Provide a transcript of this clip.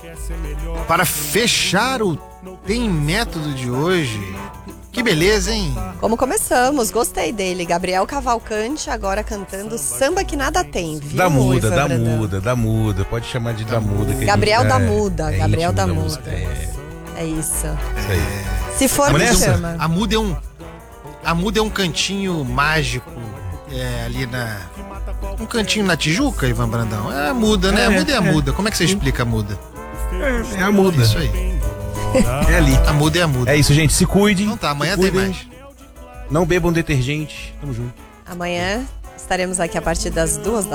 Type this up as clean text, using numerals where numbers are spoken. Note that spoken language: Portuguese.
para fechar o Tem Método de hoje. Que beleza, hein? Como começamos, gostei dele. Gabriel Cavalcante agora cantando Samba Que Nada Tem, viu? Da Muda, Ivan da Brandão? Muda, da Muda. Pode chamar de da Muda. que a Gabriel gente- da Muda, Gabriel íntimo da da Muda. música, É isso. Isso aí. Se for, Vamos me nessa? chama. A Muda é um cantinho mágico ali um cantinho na Tijuca, Ivan Brandão. É a Muda, né? A Muda é a Muda. Como é que você explica a Muda? É a Muda. Isso aí. É ali. A Muda é a Muda. É isso, gente. Se cuidem. Então tá, amanhã se tem cuidem. mais. Não bebam detergente. Tamo junto. Amanhã estaremos aqui a partir das 2